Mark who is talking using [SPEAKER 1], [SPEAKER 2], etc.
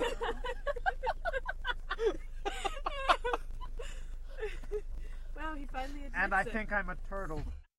[SPEAKER 1] Wow, he finally admits
[SPEAKER 2] And I
[SPEAKER 1] it.
[SPEAKER 2] think I'm a turtle.